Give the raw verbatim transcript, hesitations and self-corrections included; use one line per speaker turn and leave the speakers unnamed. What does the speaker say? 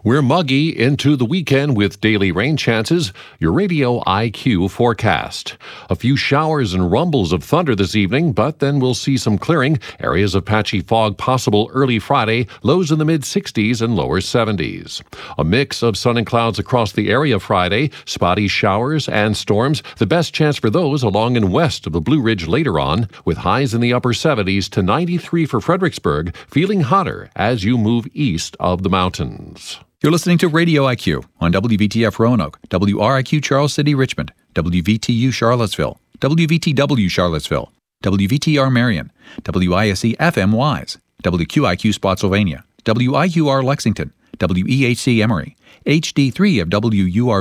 We're muggy into the weekend with daily rain chances. Your Radio I Q forecast. A few showers and rumbles of thunder this evening, but then we'll see some clearing. Areas of patchy fog possible early Friday, lows in the mid-sixties and lower seventies. A mix of sun and clouds across the area Friday, spotty showers and storms. The best chance for those along and west of the Blue Ridge later on, with highs in the upper seventies to ninety-three for Fredericksburg, feeling hotter as you move east of the mountains.
You're listening to Radio I Q on W V T F Roanoke, W R I Q Charles City Richmond, W V T U Charlottesville, W V T W Charlottesville, W V T R Marion, W I S E F M Wise, W Q I Q Spotsylvania, W I Q R Lexington, W E H C Emory, H D three of W U R